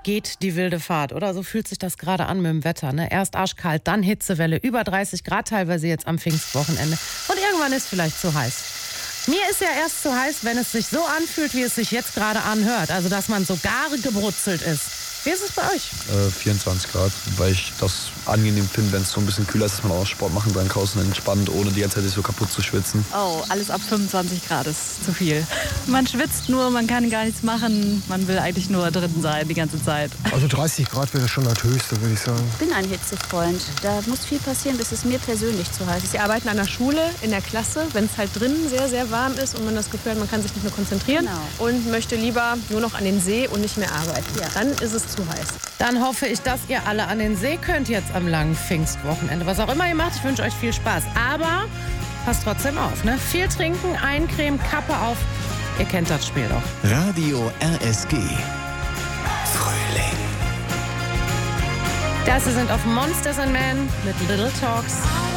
geht die wilde Fahrt, oder? So fühlt sich das gerade an mit dem Wetter, ne? Erst arschkalt, dann Hitzewelle, über 30 Grad teilweise jetzt am Pfingstwochenende. Und irgendwann ist vielleicht zu heiß. Mir ist ja erst zu heiß, wenn es sich so anfühlt, wie es sich jetzt gerade anhört. Also, dass man so gar gebrutzelt ist. Wie ist es bei euch? 24 Grad, weil ich das angenehm finde, wenn es so ein bisschen kühler ist, dass man auch Sport machen kann draußen entspannt, ohne die ganze Zeit sich so kaputt zu schwitzen. Oh, alles ab 25 Grad ist zu viel. Man schwitzt nur, man kann gar nichts machen. Man will eigentlich nur drin sein die ganze Zeit. Also 30 Grad wäre schon das Höchste, würde ich sagen. Ich bin ein Hitzefreund. Da muss viel passieren, bis es mir persönlich zu heiß ist. Sie arbeiten an der Schule, in der Klasse, wenn es halt drinnen sehr, sehr warm ist und man das Gefühl hat, man kann sich nicht mehr konzentrieren und möchte lieber nur noch an den See und nicht mehr arbeiten. Ja. Dann ist es zu heiß. Dann hoffe ich, dass ihr alle an den See könnt jetzt am langen Pfingstwochenende. Was auch immer ihr macht, ich wünsche euch viel Spaß. Aber passt trotzdem auf, ne? Viel trinken, eincremen, Kappe auf. Ihr kennt das Spiel doch. Radio RSG. Frühling. Das sind auf Monsters and Men mit Little Talks.